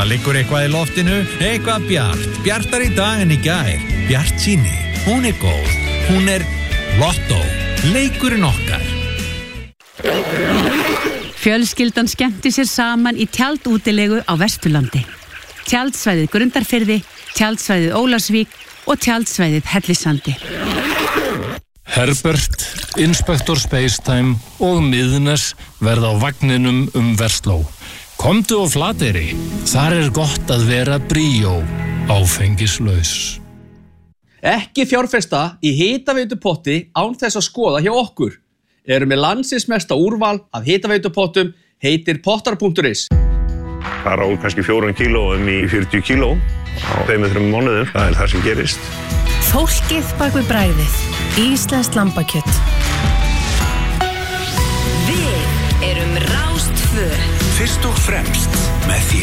Það liggur eitthvað í loftinu, eitthvað bjart. Bjartar í dag en í gær. Bjartsýni, hún góð. Hún Lotto, leikurinn okkar. Fjölskyldan skemmti sér saman í tjaldútilegu á Vesturlandi. Tjaldsvæðið Grundarfirði, tjaldsvæðið Ólafsvík og tjaldsvæðið Hellisandi. Herbert, Inspektor Spacetime og Miðnes verða á vagninum Versló. Komdu á Flateyri, þar gott að vera bríó, áfengislaus. Ekki fjárfesta í hitaveitupotti án þess að skoða hjá okkur. Erum með landsins mesta úrval af hitaveitupottum, heitir pottar.is. Það á kannski 4 kílóum í 40 kíló á 2-3 mánuðum. Það það sem gerist. Fólkið bak við bragðið. Íslenskt lambakjöt. Við erum Rás 2. Fyrst og fremst.